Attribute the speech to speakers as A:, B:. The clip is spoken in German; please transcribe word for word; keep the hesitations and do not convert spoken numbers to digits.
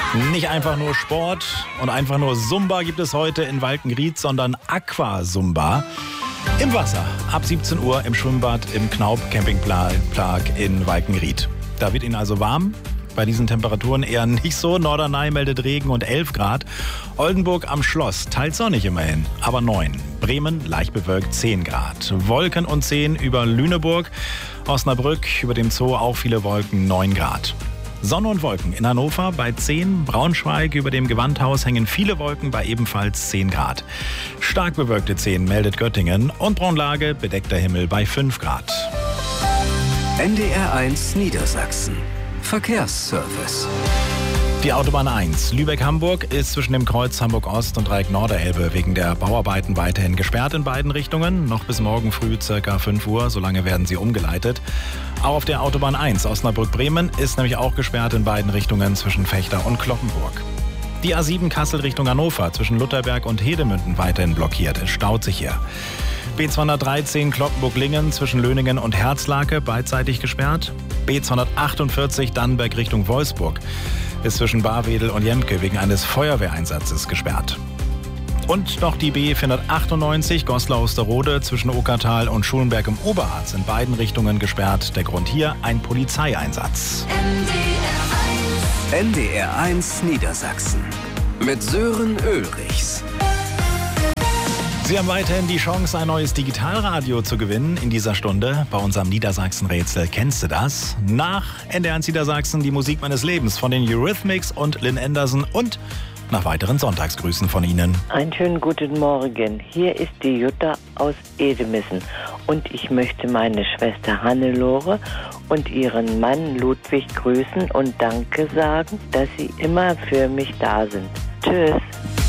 A: Nicht einfach nur Sport und einfach nur Zumba gibt es heute in Walkenried, sondern Aqua-Zumba im Wasser. Ab siebzehn Uhr im Schwimmbad im Knaub Campingpark in Walkenried. Da wird Ihnen also warm. Bei diesen Temperaturen eher nicht so. Norderney meldet Regen und elf Grad. Oldenburg am Schloss, teils sonnig immerhin, aber neun. Bremen leicht bewölkt zehn Grad. Wolken und zehn über Lüneburg. Osnabrück über dem Zoo auch viele Wolken, neun Grad. Sonne und Wolken in Hannover bei zehn. Braunschweig über dem Gewandhaus hängen viele Wolken bei ebenfalls zehn Grad. Stark bewölkte zehn meldet Göttingen und Braunlage bedeckter Himmel bei fünf Grad.
B: N D R eins Niedersachsen. Verkehrsservice.
A: Die Autobahn eins Lübeck-Hamburg ist zwischen dem Kreuz Hamburg-Ost und Dreieck Norderelbe wegen der Bauarbeiten weiterhin gesperrt in beiden Richtungen. Noch bis morgen früh ca. fünf Uhr, solange werden sie umgeleitet. Auch auf der Autobahn eins Osnabrück-Bremen ist nämlich auch gesperrt in beiden Richtungen zwischen Fechter und Cloppenburg. Die A sieben Kassel Richtung Hannover zwischen Lutherberg und Hedemünden weiterhin blockiert. Es staut sich hier. B zweihundertdreizehn Cloppenburg-Lingen zwischen Löningen und Herzlake beidseitig gesperrt. B zweihundertachtundvierzig Dannenberg Richtung Wolfsburg ist zwischen Barwedel und Jemke wegen eines Feuerwehreinsatzes gesperrt. Und noch die B vierhundertachtundneunzig Goslar-Osterode zwischen Okertal und Schulenberg im Oberharz in beiden Richtungen gesperrt. Der Grund hier ein Polizeieinsatz.
B: N D R eins Niedersachsen mit Sören Ulrichs.
A: Sie haben weiterhin die Chance, ein neues Digitalradio zu gewinnen in dieser Stunde bei unserem Niedersachsen-Rätsel. Kennst du das? Nach N D R eins Niedersachsen die Musik meines Lebens von den Eurythmics und Lynn Anderson und nach weiteren Sonntagsgrüßen von Ihnen.
C: Einen schönen guten Morgen. Hier ist die Jutta aus Edemissen und ich möchte meine Schwester Hannelore und ihren Mann Ludwig grüßen und Danke sagen, dass sie immer für mich da sind. Tschüss.